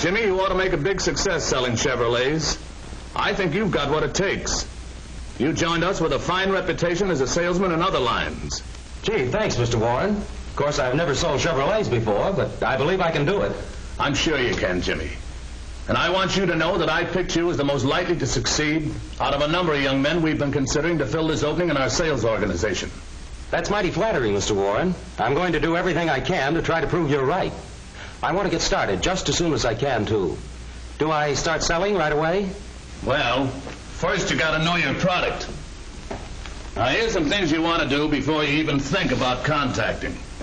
Jimmy, you ought to make a big success selling Chevrolets. I think you've got what it takes. You joined us with a fine reputation as a salesman in other lines. Gee, thanks, Mr. Warren. Of course, I've never sold Chevrolets before, but I believe I can do it. I'm sure you can, Jimmy. And I want you to know that I picked you as the most likely to succeed out of a number of young men we've been considering to fill this opening in our sales organization. That's mighty flattering, Mr. Warren. I'm going to do everything I can to try to prove you're right. I want to get started just as soon as I can, too. Do I start selling right away? Well, first you got to know your product. Now, here's some things you want to do before you even think about contacting.